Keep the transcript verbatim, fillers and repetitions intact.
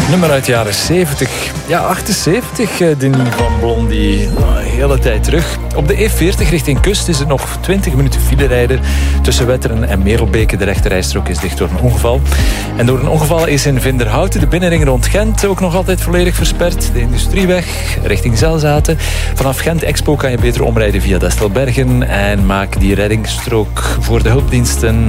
Nummer uit de jaren zeventig. Ja, achtenzeventig, Denis van Blondie. Nou, een hele tijd terug. Op de E veertig richting kust is het nog twintig minuten file rijden. Tussen Wetteren en Merelbeke. De rechterrijstrook is dicht door een ongeval. En door een ongeval is in Vinderhouten de binnenring rond Gent ook nog altijd volledig versperd. De Industrieweg richting Zelzaten. Vanaf Gent Expo kan je beter omrijden via Destelbergen. En maak die reddingsstrook voor de hulpdiensten